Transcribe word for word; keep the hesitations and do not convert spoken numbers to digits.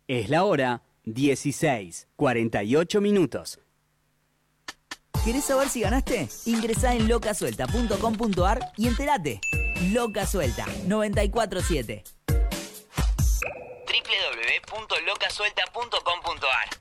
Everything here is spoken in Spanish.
Es la hora dieciséis, cuarenta y ocho minutos. ¿Querés saber si ganaste? Ingresá en loca suelta punto com punto a r y entérate. Loca Suelta noventa y cuatro siete. doble u doble u doble u punto loca suelta punto com punto a r